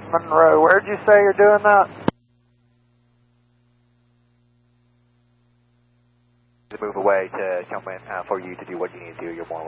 Monroe, where'd you say you're doing that? To move away to come in for you to do what you need to do, you're more